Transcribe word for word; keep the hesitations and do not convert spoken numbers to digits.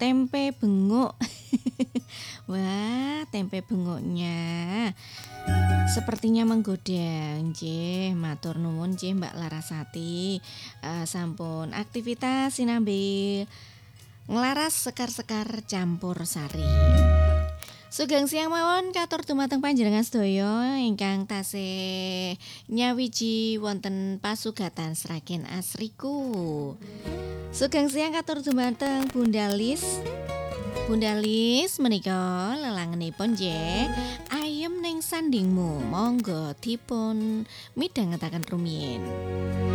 tempe benguk. Wah, tempe benguknya sepertinya menggoda. Nggih, matur nuwun nggih Mbak Larasati. Eh, sampun aktivitas sinambi nglaras sekar-sekar campur sari. Sugeng siang mawon katur dumateng panjenengan sedaya ingkang tasih nyawiji wonten pasugatan Sragen Asriku. Sugeng siang katur dumateng Bunda Lis. Bunda Lis menika lelangenipun nggih ayem ning sandingmu. Monggo dipun midhangetaken rumiyin.